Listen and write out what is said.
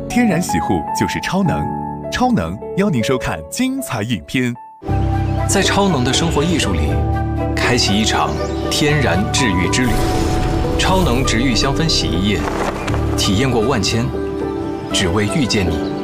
天然洗护就是超能，超能邀您收看精彩影片。 在超能的生活艺术里，开启一场天然治愈之旅。超能植愈香氛洗衣液，体验过万千，只为遇见你。